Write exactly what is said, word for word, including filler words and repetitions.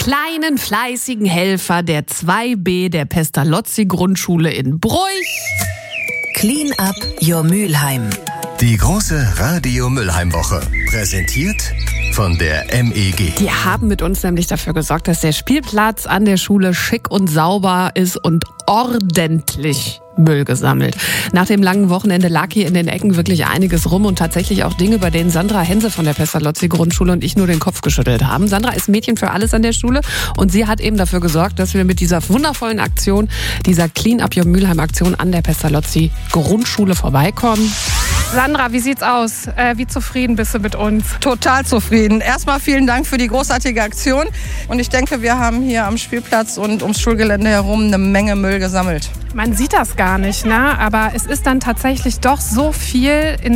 kleinen, fleißigen Helfer der zwei B der Pestalozzi-Grundschule in Bruch. Clean up your Mülheim. Die große Radio-Mülheim-Woche. Präsentiert von der M E G. Die haben mit uns nämlich dafür gesorgt, dass der Spielplatz an der Schule schick und sauber ist und ordentlich Müll gesammelt. Nach dem langen Wochenende lag hier in den Ecken wirklich einiges rum und tatsächlich auch Dinge, bei denen Sandra Hense von der Pestalozzi-Grundschule und ich nur den Kopf geschüttelt haben. Sandra ist Mädchen für alles an der Schule und sie hat eben dafür gesorgt, dass wir mit dieser wundervollen Aktion, dieser Clean Up Your Mülheim-Aktion an der Pestalozzi-Grundschule vorbeikommen. Sandra, wie sieht's aus? Äh, wie zufrieden bist du mit uns? Total zufrieden. Erstmal vielen Dank für die großartige Aktion. Und ich denke, wir haben hier am Spielplatz und ums Schulgelände herum eine Menge Müll gesammelt. Man sieht das gar nicht, ne? Aber es ist dann tatsächlich doch so viel in